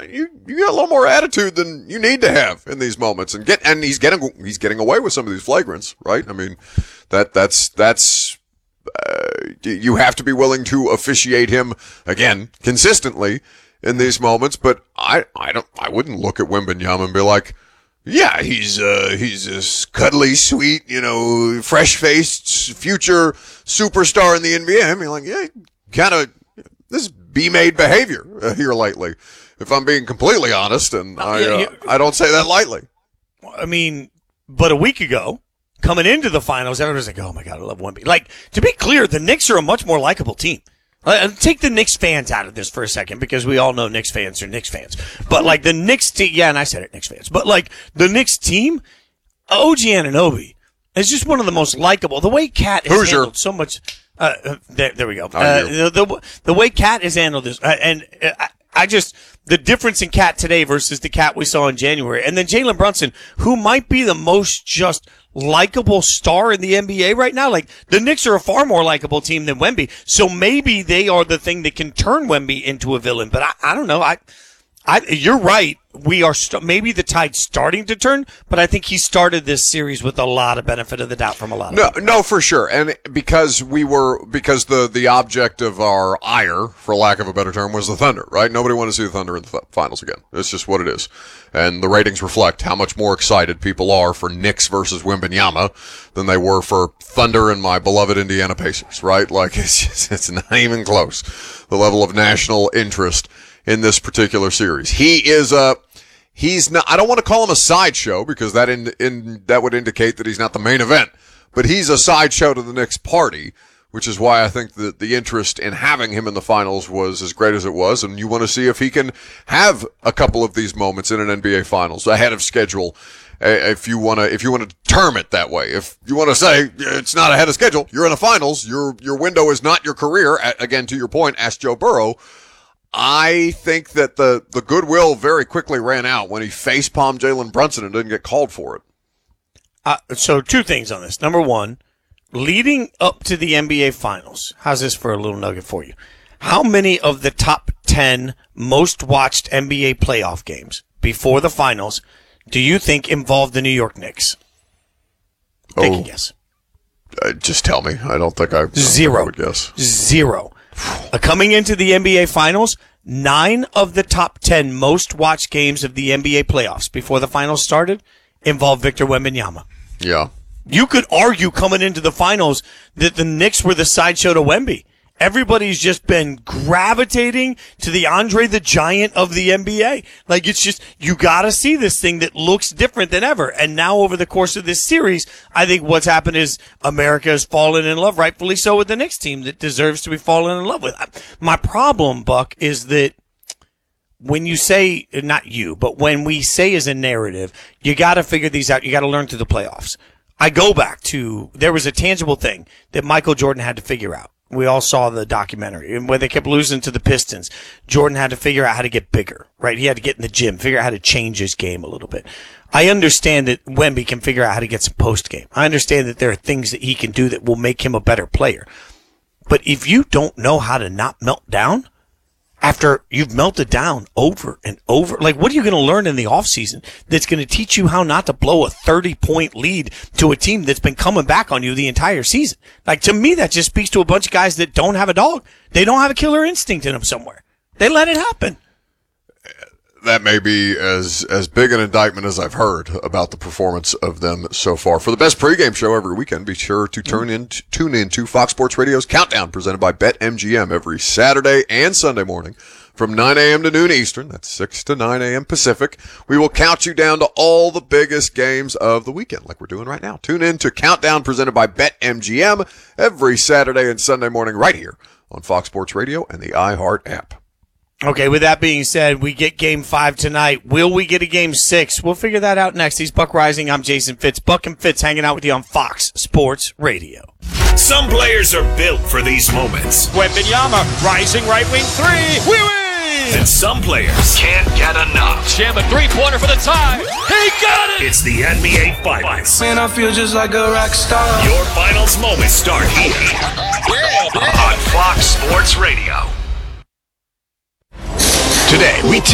you got a little more attitude than you need to have in these moments, and he's getting away with some of these flagrants, right? I mean, that's you have to be willing to officiate him again consistently in these moments. But I wouldn't look at Wembanyama and be like, yeah, he's this cuddly, sweet, fresh-faced future superstar in the NBA. I mean, like, yeah, kind of this be-made behavior here lately, if I'm being completely honest, and I don't say that lightly. I mean, but a week ago, coming into the finals, everyone's like, oh my God, I love Wemby. Like, to be clear, the Knicks are a much more likable team. Take the Knicks fans out of this for a second, because we all know Knicks fans are Knicks fans. But like the Knicks team, yeah, and I said it, Knicks fans. But like the Knicks team, OG Anunoby is just one of the most likable. The way Cat has handled so much. There we go. The way Cat has handled this, the difference in Cat today versus the Cat we saw in January, and then Jalen Brunson, who might be the most just likable star in the NBA right now. Like, the Knicks are a far more likable team than Wemby, so maybe they are the thing that can turn Wemby into a villain. But I don't know. You're right. We are maybe the tide's starting to turn, but I think he started this series with a lot of benefit of the doubt from a lot of people. No, for sure. And because the object of our ire, for lack of a better term, was the Thunder, right? Nobody wanted to see the Thunder in the finals again. It's just what it is. And the ratings reflect how much more excited people are for Knicks versus Wembanyama than they were for Thunder and my beloved Indiana Pacers, right? Like, it's not even close, the level of national interest in this particular series. He's not, I don't want to call him a sideshow, because that that would indicate that he's not the main event, but he's a sideshow to the Knicks party, which is why I think that the interest in having him in the finals was as great as it was. And you want to see if he can have a couple of these moments in an NBA finals ahead of schedule. If you want to term it that way, if you want to say it's not ahead of schedule, you're in the finals, your window is not your career. Again, to your point, ask Joe Burrow. I think that the goodwill very quickly ran out when he facepalmed Jalen Brunson and didn't get called for it. So 2 things on this. Number 1, leading up to the NBA Finals, how's this for a little nugget for you? How many of the top 10 most watched NBA playoff games before the Finals do you think involved the New York Knicks? Take a guess. Just tell me. I don't think I would guess. 0. Coming into the NBA Finals, 9 of the top 10 most watched games of the NBA playoffs before the finals started involved Victor Wembanyama. Yeah. You could argue coming into the finals that the Knicks were the sideshow to Wemby. Everybody's just been gravitating to the Andre the Giant of the NBA. Like, it's just, you gotta see this thing that looks different than ever. And now over the course of this series, I think what's happened is America has fallen in love, rightfully so, with the Knicks team that deserves to be fallen in love with. My problem, Buck, is that when you say, not you, but when we say as a narrative, you gotta figure these out. You gotta learn through the playoffs. I go back to, there was a tangible thing that Michael Jordan had to figure out. We all saw the documentary, and when they kept losing to the Pistons, Jordan had to figure out how to get bigger, right? He had to get in the gym, figure out how to change his game a little bit. I understand that Wemby can figure out how to get some post game. I understand that there are things that he can do that will make him a better player. But if you don't know how to not melt down after you've melted down over and over, like, what are you going to learn in the offseason that's going to teach you how not to blow a 30-point lead to a team that's been coming back on you the entire season? Like, to me, that just speaks to a bunch of guys that don't have a dog. They don't have a killer instinct in them somewhere. They let it happen. That may be as big an indictment as I've heard about the performance of them so far. For the best pregame show every weekend, be sure to tune in to Fox Sports Radio's Countdown, presented by BetMGM, every Saturday and Sunday morning from 9 a.m. to noon Eastern. That's 6 to 9 a.m. Pacific. We will count you down to all the biggest games of the weekend, like we're doing right now. Tune in to Countdown, presented by BetMGM, every Saturday and Sunday morning right here on Fox Sports Radio and the iHeart app. Okay, with that being said, we get Game 5 tonight. Will we get a Game 6? We'll figure that out next. He's Buck Rising. I'm Jason Fitz. Buck and Fitz hanging out with you on Fox Sports Radio. Some players are built for these moments. Wembanyama, rising right wing 3. We win! And some players can't get enough. Jam a 3-pointer for the tie. He got it! It's the NBA Finals. Man, I feel just like a rock star. Your finals moments start here on Fox Sports Radio. Today, we